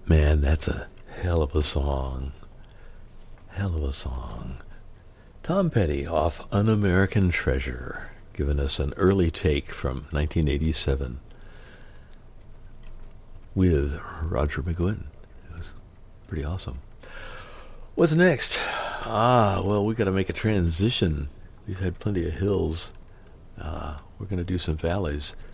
Man, that's a hell of a song. Hell of a song. Tom Petty off Un-American Treasure, giving us an early take from 1987 with Roger McGuinn. It was pretty awesome. What's next? Well, we got to make a transition. We've had plenty of hills. We're going to do some valleys.